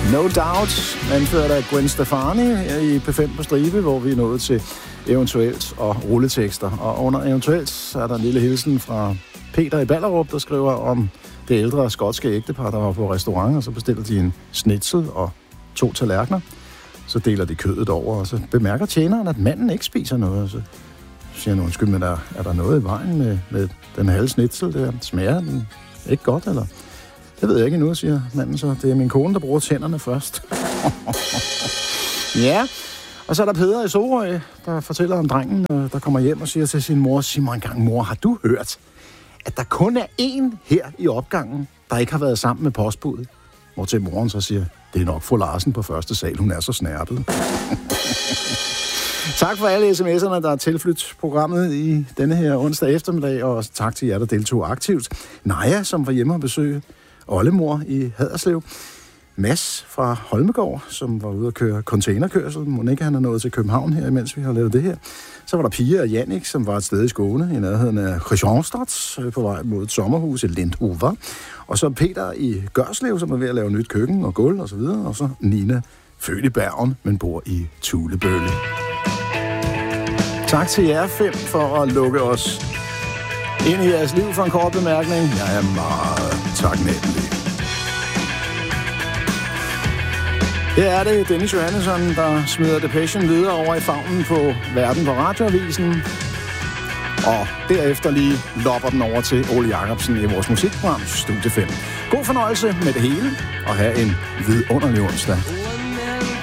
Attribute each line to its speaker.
Speaker 1: No Doubt, anført af Gwen Stefani i P5 på stribe, hvor vi er nået til eventuelt og rulletekster. Og under eventuelt er der en lille hilsen fra Peter i Ballerup, der skriver om det ældre skotske ægtepar, der var på restaurant, og så bestiller de en schnitzel og 2 tallerkener. Så deler de kødet over, og så bemærker tjeneren, at manden ikke spiser noget. Så siger han, undskyld, men er der noget i vejen med den halve schnitzel der? Smager den ikke godt, eller? Det ved jeg ikke endnu, siger manden så. Det er min kone, der bruger tænderne først. Ja, og så er der Peder i Sorø, der fortæller om drengen, der kommer hjem og siger til sin mor, sig mig engang, mor, har du hørt, at der kun er én her i opgangen, der ikke har været sammen med postbudet? Hvor til moren så siger, det er nok fru Larsen på første sal, hun er så snærpet. Tak for alle sms'erne, der har tilflyttet programmet i denne her onsdag eftermiddag, og tak til jer, der deltog aktivt. Naja, som var hjemme og besøge oldemor i Haderslev. Mads fra Holmegård, som var ude at køre containerkørsel. Må ikke han er nået til København her, imens vi har lavet det her. Så var der Pia og Jannik, som var et sted i Skåne, i nærheden af Christianstadt, på vej mod et sommerhus i Lindhover. Og så Peter i Gørslev, som er ved at lave nyt køkken og gulv og så videre. Og så Nina, født i Bergen, men bor i Tulebølle. Tak til jer 5 for at lukke os ind i jeres liv for en kort bemærkning. Jeg er meget taknemmelig. Her er det Dennis Johannesson, der smider Depression videre over i favnen på Verden på Radioavisen. Og derefter lige lopper den over til Ole Jacobsen i vores musikprogram Studie 5. God fornøjelse med det hele, og have en vidunderlig onsdag.